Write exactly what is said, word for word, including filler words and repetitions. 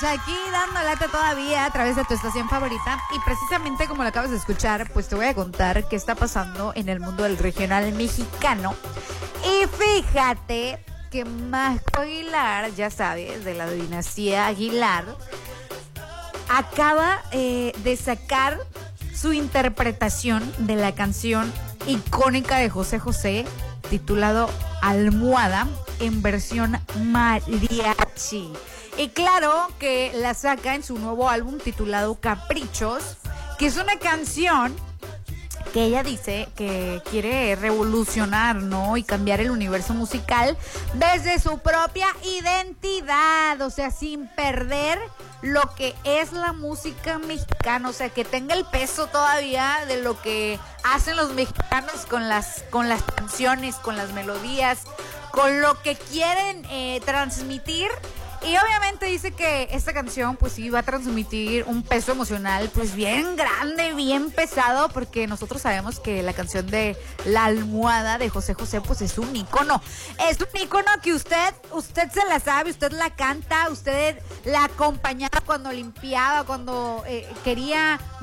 aquí dando lata todavía a través de tu estación favorita. Y precisamente como lo acabas de escuchar, pues te voy a contar qué está pasando en el mundo del regional mexicano. Y fíjate que Marco Aguilar, ya sabes, de la dinastía Aguilar, acaba eh, de sacar su interpretación de la canción icónica de José José, titulado Almohada, en versión mariachi. Y claro que la saca en su nuevo álbum titulado Caprichos, que es una canción que ella dice que quiere revolucionar, ¿no? Y cambiar el universo musical desde su propia identidad, o sea, sin perder lo que es la música mexicana, o sea, que tenga el peso todavía de lo que hacen los mexicanos con las, con las canciones, con las melodías, con lo que quieren eh, transmitir. Y obviamente dice que esta canción pues sí va a transmitir un peso emocional pues bien grande, bien pesado, porque nosotros sabemos que la canción de La Almohada de José José pues es un ícono. Es un ícono que usted, usted se la sabe, usted la canta, usted la acompañaba cuando limpiaba, cuando eh, quería